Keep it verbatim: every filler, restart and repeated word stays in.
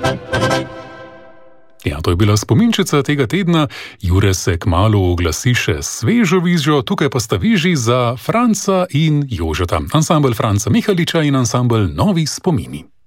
Ja, to je bila spominčica tega tedna. Jure se kmalu oglasi še s svežo vižjo, tukaj pa sta viži za Franca in Jožeta. Ansambel Franca Mihaliča in ansambel Novi spomini.